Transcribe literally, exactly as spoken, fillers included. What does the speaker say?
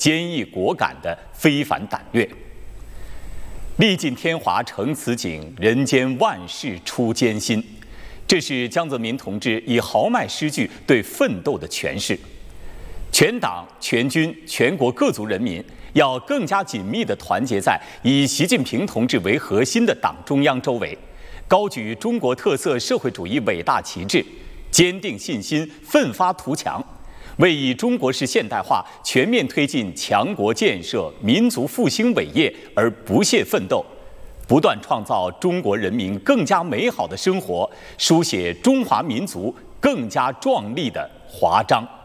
坚毅果敢的非凡胆略。历尽天华成此景，人间万事出艰辛。这是江泽民同志以豪迈诗句对奋斗的诠释。全党、全军、全国各族人民要更加紧密地团结在以习近平同志为核心的党中央周围，高举中国特色社会主义伟大旗帜，坚定信心，奋发图强，为以中国式现代化全面推进强国建设、民族复兴伟业而不懈奋斗，不断创造中国人民更加美好的生活，书写中华民族更加壮丽的华章。